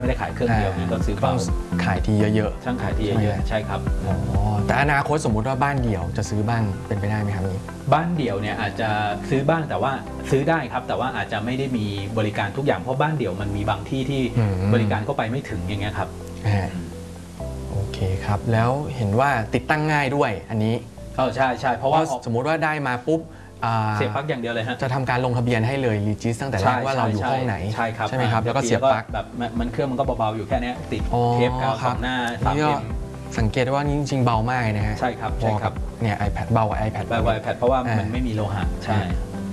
ไม่ได้ขายเครื่องเดียวก็ซื้อเบาขายทีเยอะๆช่างขายทีเยอะใช่ครับแต่อนาคตสมมุติว่าบ้านเดี่ยวจะซื้อบ้างเป็นไปได้ไหมครับนี้บ้านเดี่ยวเนี่ยอาจจะซื้อบ้างแต่ว่าซื้อได้ครับแต่ว่าอาจจะไม่ได้มีบริการทุกอย่างเพราะบ้านเดี่ยวมันมีบางที่ที่บริการเข้าไปไม่ถึงอย่างเงี้ยครับโอเคครับแล้วเห็นว่าติดตั้งง่ายด้วยอันนี้ใช่ใช่เพราะว่าสมมุติว่าได้มาปุ๊บเสียบปลั๊กอย่างเดียวเลยฮะจะทำการลงทะเบียนให้เลยรีจิสตั้งแต่แรกว่าเราอยู่ห้องไหนใช่ครับใช่ไหมครับแล้วก็เสียบปลั๊กแบบมันเครื่องมันก็เบาๆอยู่แค่นี้ติดเทปกาวสองหน้า3M สังเกตว่านี่จริงๆเบามากนะฮะใช่ครับใช่ครับเนี่ย iPad เบากว่า iPad เบากว่า iPad เพราะว่ามันไม่มีโลหะใช่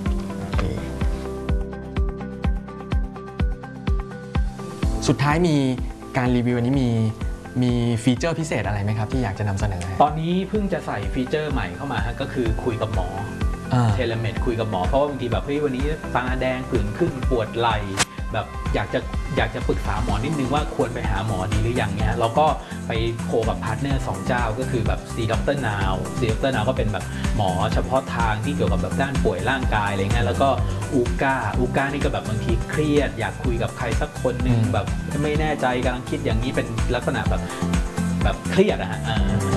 สุดท้ายมีการรีวิววันนี้มีฟีเจอร์พิเศษอะไรไหมครับที่อยากจะนำเสนอตอนนี้เพิ่งจะใส่ฟีเจอร์ใหม่เข้ามาก็คือคุยกับหมอเทเลเมดคุยกับหมอเพราะว่าบางทีแบบเฮ้ยวันนี้ตาแดงผื่นขึ้นปวดไหล่แบบอยากจะปรึกษาหมอนิดนึงว่าควรไปหาหมอดีหรือยังเนี่ยเราก็ไปโคกับพาร์ทเนอร์2เจ้าก็คือแบบ C Dr. Now C Dr. Now ก็เป็นแบบหมอเฉพาะทางที่เกี่ยวกับแบบด้านป่วยร่างกายอะไรเงี้ยแล้วก็อูก้านี่ก็แบบบางทีเครียดอยากคุยกับใครสักคนหนึ่งแบบไม่แน่ใจกำลังคิดอย่างนี้เป็นลักษณะแบบเครียดอะฮะ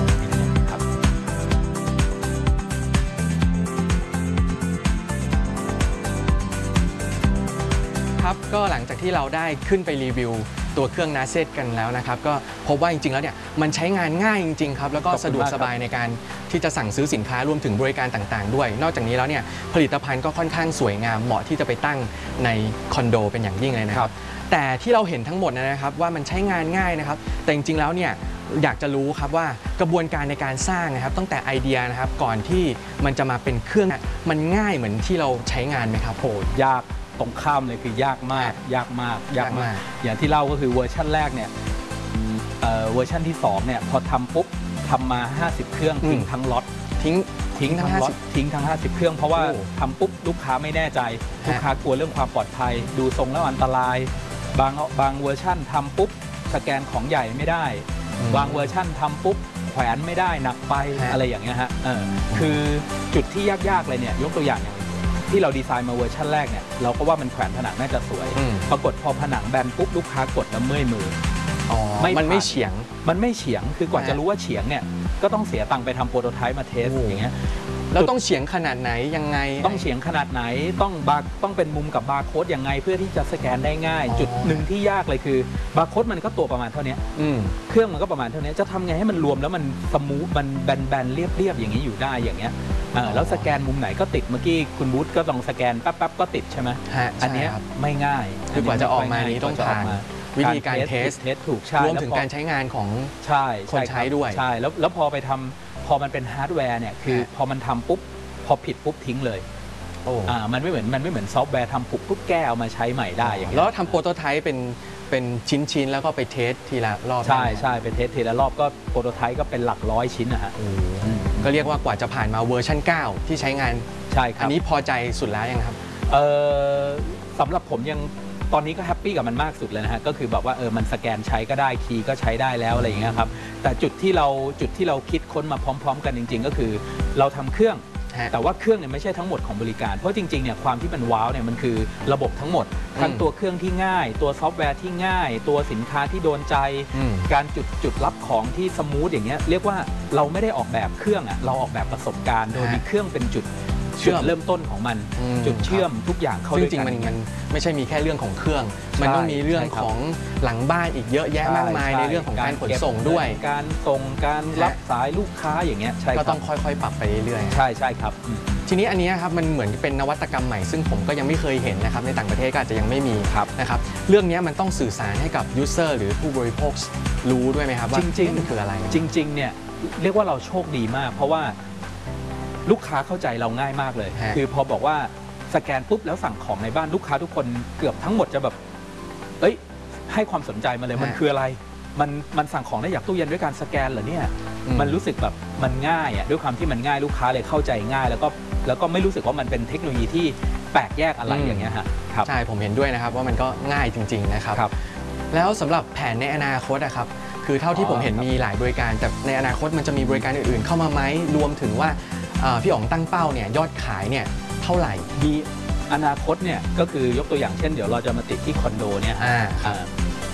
ครับก็หลังจากที่เราได้ขึ้นไปรีวิวตัวเครื่อง NASET กันแล้วนะครับก็พบว่าจริงๆแล้วเนี่ยมันใช้งานง่ายจริงๆครับแล้วก็สะดวกสบายในการที่จะสั่งซื้อสินค้ารวมถึงบริการต่างๆด้วยนอกจากนี้แล้วเนี่ยผลิตภัณฑ์ก็ค่อนข้างสวยงามเหมาะที่จะไปตั้งในคอนโดเป็นอย่างยิ่งเลยนะครับแต่ที่เราเห็นทั้งหมดนะครับว่ามันใช้งานง่ายนะครับแต่จริงๆแล้วเนี่ยอยากจะรู้ครับว่ากระบวนการในการสร้างนะครับตั้งแต่ไอเดียนะครับก่อนที่มันจะมาเป็นเครื่องมันง่ายเหมือนที่เราใช้งานไหมครับโหยากตรงข้ามเลยคือยากมากอย่างที่เล่าก็คือเวอร์ชันแรกเนี่ยเวอร์ชันที่2เนี่ยพอทำปุ๊บทำมา50เครื่องทิ้งทั้งล็อตทิ้งทั้งล็อตทิ้งทั้ง50เครื่องเพราะว่าทำปุ๊บลูกค้าไม่แน่ใจลูกค้ากลัวเรื่องความปลอดภัยดูทรงแล้วอันตรายบางเวอร์ชันทำปุ๊บสแกนของใหญ่ไม่ได้บางเวอร์ชันทำปุ๊บแขวนไม่ได้หนักไปอะไรอย่างเงี้ยฮะคือจุดที่ยากๆเลยเนี่ยยกตัวอย่างที่เราดีไซน์มาเวอร์ชันแรกเนี่ยเราก็ว่ามันแขวนผนังน่าจะสวยปรากฏพอผนังแบนปุ๊บลูกค้ากดแล้วเมื่อยมือมันไม่เฉียงคือกว่าจะรู้ว่าเฉียงเนี่ยก็ต้องเสียตังค์ไปทำโปรโตไทป์มาเทสอย่างเงี้ยแล้วต้องเฉียงขนาดไหนยังไงต้องเฉียงขนาดไหนต้องเป็นมุมกับบาร์โค้ดยังไงเพื่อที่จะสแกนได้ง่ายจุดหนึ่งที่ยากเลยคือบาร์โค้ดมันก็ตัวประมาณเท่านี้เครื่องมันก็ประมาณเท่านี้จะทำไงให้มันรวมแล้วมันสมูทมันแบนๆเรียบๆอย่างนี้อยู่ได้อย่างเงี้ยแล้วสแกนมุมไหนก็ติดเมื่อกี้คุณบูธก็ลองสแกนแป๊บๆก็ติดใช่ไหมอันนี้ไม่ง่ายคือกว่าจะออกมานี้ต้องผ่านวิธีการเทสถูกใช่รวมถึงการใช้งานของคนใช้ด้วยใช่แล้วพอไปทำพอมันเป็นฮาร์ดแวร์เนี่ยคือพอมันทำปุ๊บพอผิดปุ๊บทิ้งเลยมันไม่เหมือนซอฟต์แวร์ทำปุ๊บแก้เอามาใช้ใหม่ได้อย่างเงี้ยแล้วทำโปรโตไทป์เป็นชิ้นแล้วก็ไปเทสทีละรอบใช่ไปเทสทีละรอบก็โปรโตไทป์ก็เป็นหลักร้อยชิ้นนะฮะก็เรียกว่ากว่าจะผ่านมาเวอร์ชัน9ที่ใช้งานใช่ครับอันนี้พอใจสุดแล้วยังครับสำหรับผมยังตอนนี้ก็แฮปปี้กับมันมากสุดเลยนะฮะก็คือแบบว่ามันสแกนใช้ก็ได้คีย์ก็ใช้ได้แล้วอะไรอย่างเงี้ยครับแต่จุดที่เราคิดค้นมาพร้อมๆกันจริงๆก็คือเราทำเครื่องแต่ว่าเครื่องเนี่ยไม่ใช่ทั้งหมดของบริการเพราะจริงๆเนี่ยความที่มันว้าวเนี่ยมันคือระบบทั้งหมดทั้งตัวเครื่องที่ง่ายตัวซอฟต์แวร์ที่ง่ายตัวสินค้าที่โดนใจการจุดรับของที่สมูทอย่างเงี้ยเรียกว่าเราไม่ได้ออกแบบเครื่องอ่ะเราออกแบบประสบการณ์โดยมีเครื่องเป็นจุดเริ่มต้นของมันจุดเชื่อมทุกอย่างเข้าด้วยกันจริงๆมันไม่ใช่มีแค่เรื่องของเครื่องมันต้องมีเรื่องของหลังบ้านอีกเยอะแยะมากมายในเรื่องของการขนส่งด้วยการส่งการรับสายลูกค้าอย่างเงี้ยก็ต้องค่อยๆปรับไปเรื่อยๆใช่ครับทีนี้อันนี้ครับมันเหมือนเป็นนวัตกรรมใหม่ซึ่งผมก็ยังไม่เคยเห็นนะครับในต่างประเทศก็อาจจะยังไม่มีนะครับเรื่องนี้มันต้องสื่อสารให้กับยูเซอร์หรือผู้บริโภครู้ด้วยไหมครับว่าจริงๆมันคืออะไรจริงๆเนี่ยเรียกว่าเราโชคดีมากเพราะว่าลูกค้าเข้าใจเราง่ายมากเลยคือพอบอกว่าสแกนปุ๊บแล้วสั่งของในบ้านลูกค้าทุกคนเกือบทั้งหมดจะแบบให้ความสนใจมาเลยมันคืออะไรมันสั่งของได้จากตู้เย็นด้วยการสแกนเหรอเนี่ยมันรู้สึกแบบมันง่ายด้วยความที่มันง่ายลูกค้าเลยเข้าใจง่ายแล้วก็ไม่รู้สึกว่ามันเป็นเทคโนโลยีที่แปลกแยกอะไรอย่างเงี้ยใช่ผมเห็นด้วยนะครับว่ามันก็ง่ายจริงๆนะครับแล้วสำหรับแผนในอนาคตนะครับคือเท่าที่ผมเห็นมีหลายบริการแต่ในอนาคตมันจะมีบริการอื่นๆเข้ามาไหมรวมถึงว่าพี่อ๋องตั้งเป้าเนี่ยยอดขายเนี่ยเท่าไหร่มีอนาคตเนี่ยก็คือยกตัวอย่างเช่นเดี๋ยวเราจะมาติดที่คอนโดเนี่ย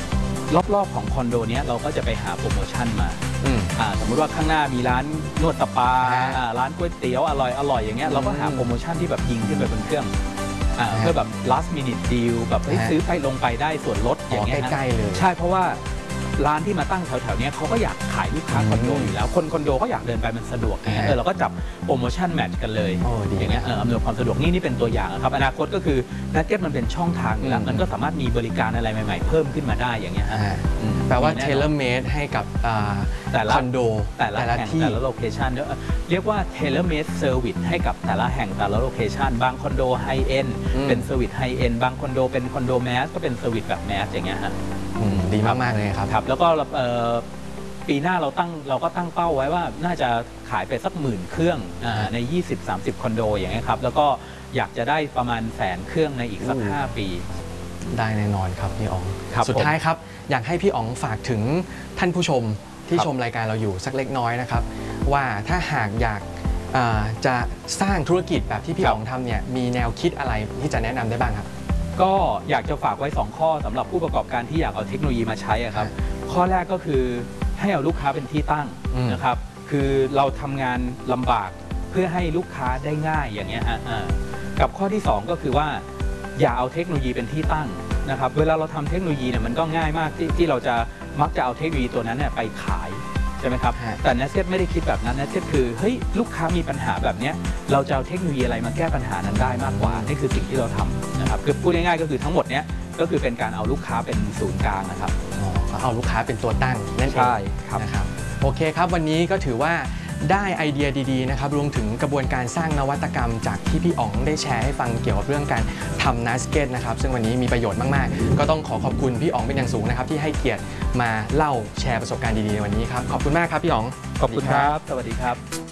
รอบๆของคอนโดเนี้ยเราก็จะไปหาโปรโมชั่นมาอืมสมมุติว่าข้างหน้ามีร้านนวดสปา ร้านก๋วยเตี๋ยวอร่อยอย่างเงี้ยเราก็หาโปรโมชั่นที่แบบยิงขึ้นไปบนเครื่องเพื่อแบบ last minute deal แบบซื้อไปลงไปได้ส่วนลดอย่างเงี้ยใกล้ๆเลยใช่เพราะว่าร้านที่มาตั้งแถวๆนี้เขาก็อยากขายลูกค้าคอนโดอยู่แล้วคนคอนโดก็อยากเดินไปมันสะดวกอย่างเงี้ยเราก็จับโปรโมชั่นแมทช์กันเลยดีอย่างเงี้ยอำนวยความสะดวกนี่เป็นตัวอย่างครับอนาคตก็คือนักเก็ตมันเป็นช่องทางอยู่แล้วมันก็สามารถมีบริการอะไรใหม่ๆเพิ่มขึ้นมาได้อย่างเงี้ยแปลว่า tailor made ให้กับแต่ละคอนโดแต่ละแห่งที่แต่ละโลเคชันเรียกว่า tailor made service ให้กับแต่ละแห่งแต่ละโลเคชันบางคอนโดไฮเอ็นเป็นเซอร์วิสไฮเอ็นบางคอนโดเป็นคอนโดแมสก็เป็นเซอร์วิสแบบแมสอย่างเงี้ยฮะดีมากๆเลยครับครับแล้วก็ปีหน้าเราก็ตั้งเป้าไว้ว่าน่าจะขายไปสัก10,000 เครื่องใน 20-30 คอนโดอย่างเงี้ยครับแล้วก็อยากจะได้ประมาณ100,000 เครื่องในอีกสัก5 ปีได้แน่นอนครับพี่อ๋องครับสุดท้ายครับอยากให้พี่อ๋องฝากถึงท่านผู้ชมที่ชมรายการเราอยู่สักเล็กน้อยนะครับว่าถ้าหากอยากจะสร้างธุรกิจแบบที่พี่อ๋องทำเนี่ยมีแนวคิดอะไรที่จะแนะนำได้บ้างครับก็อยากจะฝากไว้2ข้อสำหรับผู้ประกอบการที่อยากเอาเทคโนโลยีมาใช้ครับข้อแรกก็คือให้เอาลูกค้าเป็นที่ตั้งนะครับคือเราทำงานลำบากเพื่อให้ลูกค้าได้ง่ายอย่างเงี้ยกับข้อที่2ก็คือว่าอย่าเอาเทคโนโลยีเป็นที่ตั้งนะครับเวลาเราทำเทคโนโลยีเนี่ยมันก็ง่ายมากที่เราจะมักจะเอาเทคโนโลยีตัวนั้นเนี่ยไปขายใช่ไหมครับแต่เนสเซ็ตไม่ได้คิดแบบนั้นเนสเซ็ตคือเฮ้ยลูกค้ามีปัญหาแบบนี้เราจะเอาเทคโนโลยีอะไรมาแก้ปัญหานั้นได้มากกว่านี่คือสิ่งที่เราทำนะครับคือพูดง่ายๆก็คือทั้งหมดเนี้ยก็คือเป็นการเอาลูกค้าเป็นศูนย์กลางนะครับเอาลูกค้าเป็นตัวตั้งนั่นเองใช่ครับนะครับโอเคครับวันนี้ก็ถือว่าได้ไอเดียดีๆนะครับรวมถึงกระบวนการสร้างนวัตกรรมจากที่พี่อ๋องได้แชร์ให้ฟังเกี่ยวกับเรื่องการทำนัสเก็ตนะครับซึ่งวันนี้มีประโยชน์มากๆก็ต้องขอบคุณพี่อ๋องเป็นอย่างสูงนะครับที่ให้เกียรติมาเล่าแชร์ประสบการณ์ดีๆในวันนี้ครับขอบคุณมากครับพี่อ๋องขอบคุณครับสวัสดีครับ